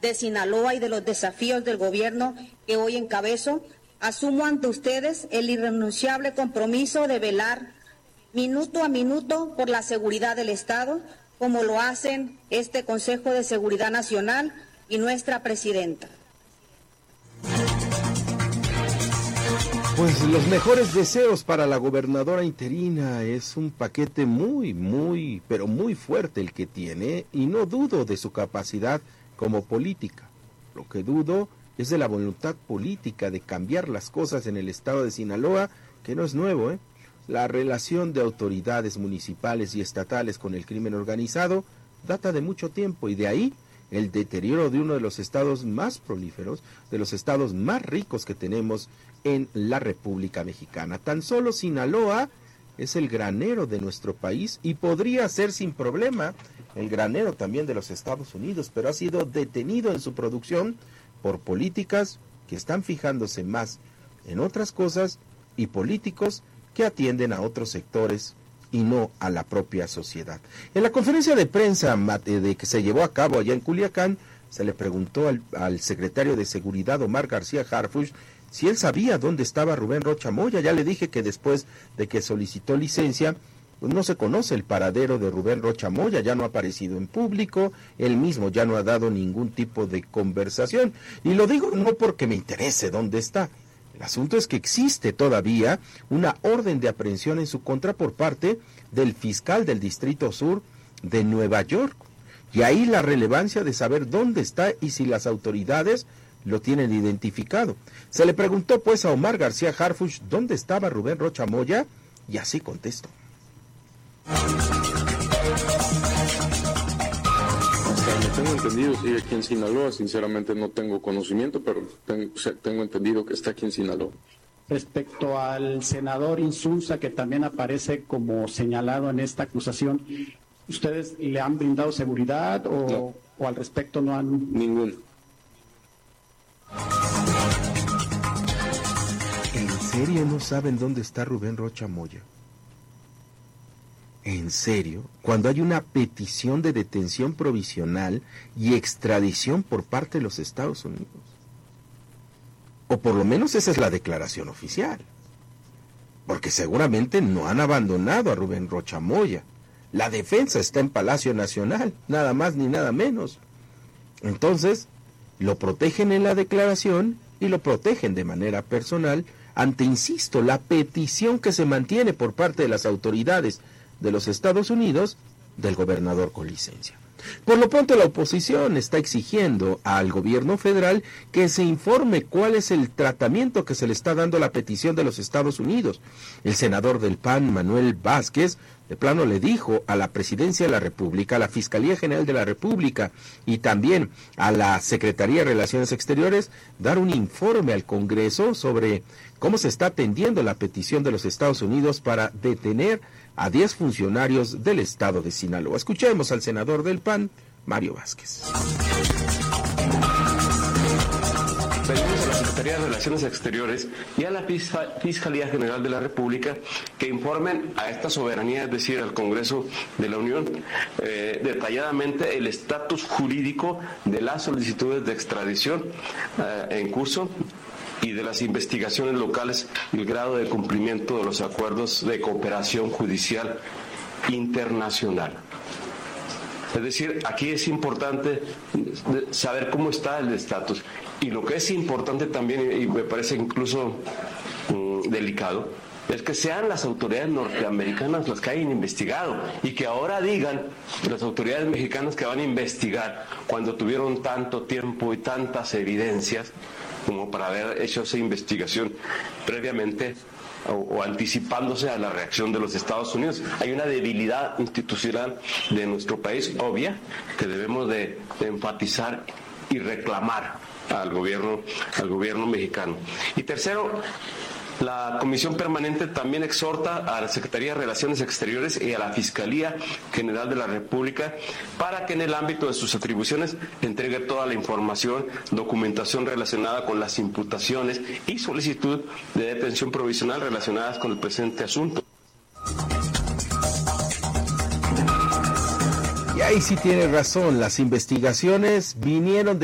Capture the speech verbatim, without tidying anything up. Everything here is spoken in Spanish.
de Sinaloa y de los desafíos del gobierno que hoy encabezo, asumo ante ustedes el irrenunciable compromiso de velar minuto a minuto por la seguridad del Estado, como lo hacen este Consejo de Seguridad Nacional y nuestra presidenta. Pues los mejores deseos para la gobernadora interina. Es un paquete muy, muy, pero muy fuerte el que tiene, y no dudo de su capacidad como política. Lo que dudo es de la voluntad política de cambiar las cosas en el estado de Sinaloa, que no es nuevo, ¿eh? La relación de autoridades municipales y estatales con el crimen organizado data de mucho tiempo, y de ahí el deterioro de uno de los estados más prolíferos, de los estados más ricos que tenemos en la República Mexicana. Tan solo Sinaloa es el granero de nuestro país y podría ser sin problema el granero también de los Estados Unidos, pero ha sido detenido en su producción por políticas que están fijándose más en otras cosas y políticos que atienden a otros sectores y no a la propia sociedad. En la conferencia de prensa de que se llevó a cabo allá en Culiacán, se le preguntó al, al secretario de Seguridad, Omar García Harfuch, si él sabía dónde estaba Rubén Rocha Moya. Ya le dije que después de que solicitó licencia, pues no se conoce el paradero de Rubén Rocha Moya, ya no ha aparecido en público, él mismo ya no ha dado ningún tipo de conversación. Y lo digo no porque me interese dónde está. El asunto es que existe todavía una orden de aprehensión en su contra por parte del fiscal del Distrito Sur de Nueva York. Y ahí la relevancia de saber dónde está y si las autoridades lo tienen identificado. Se le preguntó pues a Omar García Harfuch dónde estaba Rubén Rocha Moya, y así contestó. Hasta donde tengo entendido, sigue aquí en Sinaloa. Sinceramente no tengo conocimiento, pero tengo, tengo entendido que está aquí en Sinaloa. Respecto al senador Insulza, que también aparece como señalado en esta acusación, ¿ustedes le han brindado seguridad o, no. o al respecto no han...? Ninguno. ¿En serio no saben dónde está Rubén Rocha Moya? ¿En serio? Cuando hay una petición de detención provisional y extradición por parte de los Estados Unidos. O por lo menos esa es la declaración oficial. Porque seguramente no han abandonado a Rubén Rocha Moya. La defensa está en Palacio Nacional, nada más ni nada menos. Entonces, lo protegen en la declaración y lo protegen de manera personal ante, insisto, la petición que se mantiene por parte de las autoridades de los Estados Unidos del gobernador con licencia. Por lo pronto, la oposición está exigiendo al gobierno federal que se informe cuál es el tratamiento que se le está dando a la petición de los Estados Unidos. El senador del P A N, Manuel Vázquez, de plano le dijo a la Presidencia de la República, a la Fiscalía General de la República y también a la Secretaría de Relaciones Exteriores dar un informe al Congreso sobre cómo se está atendiendo la petición de los Estados Unidos para detener a diez funcionarios del estado de Sinaloa. Escuchemos al senador del P A N, Mario Vázquez. Pedimos a la Secretaría de Relaciones Exteriores y a la Fiscalía General de la República que informen a esta soberanía, es decir, al Congreso de la Unión, eh, detalladamente el estatus jurídico de las solicitudes de extradición eh, en curso y de las investigaciones locales y el grado de cumplimiento de los acuerdos de cooperación judicial internacional. Es decir, aquí es importante saber cómo está el estatus. Y lo que es importante también, y me parece incluso um, delicado, es que sean las autoridades norteamericanas las que hayan investigado y que ahora digan las autoridades mexicanas que van a investigar cuando tuvieron tanto tiempo y tantas evidencias como para haber hecho esa investigación previamente o, o anticipándose a la reacción de los Estados Unidos. Hay una debilidad institucional de nuestro país obvia que debemos de, de enfatizar y reclamar al gobierno, al gobierno mexicano. Y tercero, la Comisión Permanente también exhorta a la Secretaría de Relaciones Exteriores y a la Fiscalía General de la República para que en el ámbito de sus atribuciones entregue toda la información, documentación relacionada con las imputaciones y solicitud de detención provisional relacionadas con el presente asunto. Y ahí sí tiene razón, las investigaciones vinieron de